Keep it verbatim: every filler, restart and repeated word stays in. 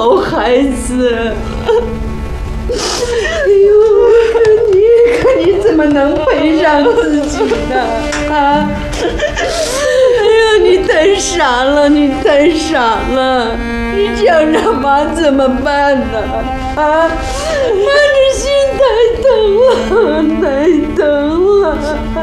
好孩子。哎呦，可你可你怎么能赔上自己呢？啊！哎呀，你太傻了，你太傻了！你这样让妈怎么办呢？啊！妈这心太疼了，太疼了！